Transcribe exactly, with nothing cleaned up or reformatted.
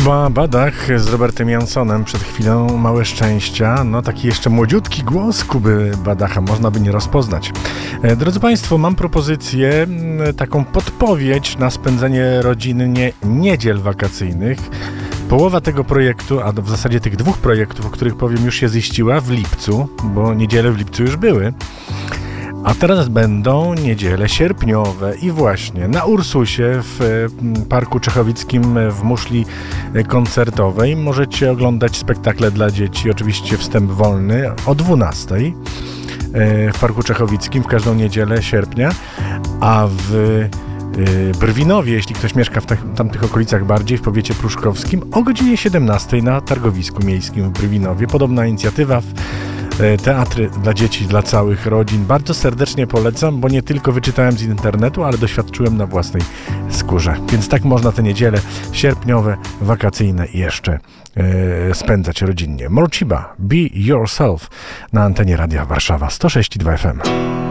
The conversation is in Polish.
Kuba Badach z Robertem Jansonem przed chwilą, Małe szczęścia. No taki jeszcze młodziutki głos Kuby Badacha, można by nie rozpoznać. E, drodzy Państwo, mam propozycję, taką podpowiedź na spędzenie rodzinnie niedziel wakacyjnych. Połowa tego projektu, a w zasadzie tych dwóch projektów, o których powiem, już się ziściła w lipcu, bo niedziele w lipcu już były. A teraz będą niedziele sierpniowe i właśnie na Ursusie w Parku Czechowickim w muszli koncertowej możecie oglądać spektakle dla dzieci, oczywiście wstęp wolny o dwunastej w Parku Czechowickim w każdą niedzielę sierpnia, a w Brwinowie, jeśli ktoś mieszka w tamtych okolicach bardziej, w powiecie pruszkowskim, o godzinie siedemnastej na Targowisku Miejskim w Brwinowie. Podobna inicjatywa, teatry dla dzieci, dla całych rodzin. Bardzo serdecznie polecam, bo nie tylko wyczytałem z internetu, ale doświadczyłem na własnej skórze. Więc tak można te niedziele sierpniowe, wakacyjne jeszcze e, spędzać rodzinnie. Morciba, Be Yourself na antenie Radia Warszawa sto sześć i dwa F M.